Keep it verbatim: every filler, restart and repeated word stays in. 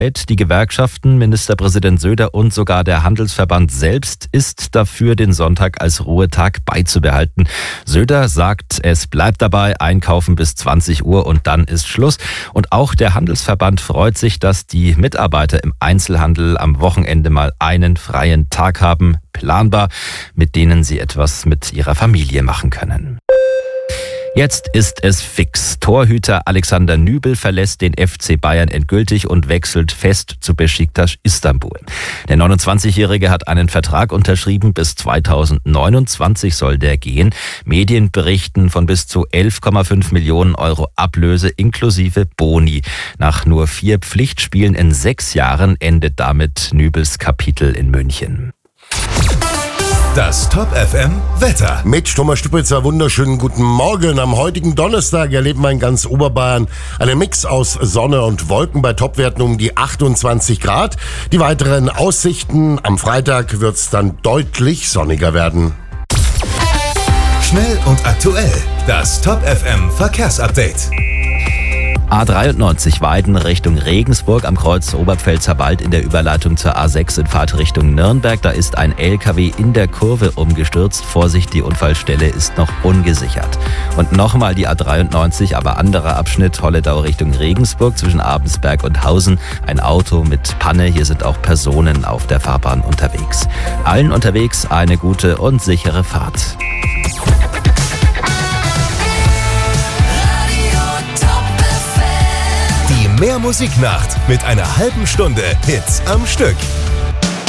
Die Gewerkschaften, Ministerpräsident Söder und sogar der Handelsverband selbst ist dafür, den Sonntag als Ruhetag beizubehalten. Söder sagt, es bleibt dabei, einkaufen bis zwanzig Uhr und dann ist Schluss. Und auch der Handelsverband freut sich, dass die Mitarbeiter im Einzelhandel am Wochenende mal einen freien Tag haben, planbar, mit denen sie etwas mit ihrer Familie machen können. Jetzt ist es fix. Torhüter Alexander Nübel verlässt den F C Bayern endgültig und wechselt fest zu Beşiktaş Istanbul. Der neunundzwanzigjährige hat einen Vertrag unterschrieben. Bis zweitausendneunundzwanzig soll der gehen. Medien berichten von bis zu elf Komma fünf Millionen Euro Ablöse inklusive Boni. Nach nur vier Pflichtspielen in sechs Jahren endet damit Nübels Kapitel in München. Das Top F M Wetter. Mit Thomas Stüpitzer, wunderschönen guten Morgen. Am heutigen Donnerstag erleben wir in ganz Oberbayern einen Mix aus Sonne und Wolken bei Topwerten um die achtundzwanzig Grad. Die weiteren Aussichten: am Freitag wird es dann deutlich sonniger werden. Schnell und aktuell. Das Top F M Verkehrsupdate. A dreiundneunzig Weiden Richtung Regensburg am Kreuz Oberpfälzer Wald in der Überleitung zur A sechs in Fahrtrichtung Nürnberg. Da ist ein L K W in der Kurve umgestürzt. Vorsicht, die Unfallstelle ist noch ungesichert. Und nochmal die A dreiundneunzig, aber anderer Abschnitt, Holledau Richtung Regensburg zwischen Abensberg und Hausen. Ein Auto mit Panne, hier sind auch Personen auf der Fahrbahn unterwegs. Allen unterwegs eine gute und sichere Fahrt. Die Mehr Musiknacht mit einer halben Stunde Hits am Stück.